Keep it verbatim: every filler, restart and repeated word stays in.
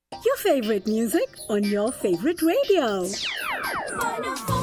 Your favorite music on your favorite radio. one oh four